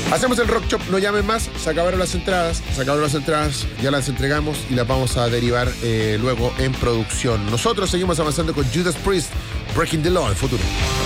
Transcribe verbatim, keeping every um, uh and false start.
Hacemos el Rock Shop, no llamen más, se acabaron las entradas, se acabaron las entradas, ya las entregamos y las vamos a derivar eh, luego en producción. Nosotros seguimos avanzando con Judas Priest, Breaking the Law, en futuro.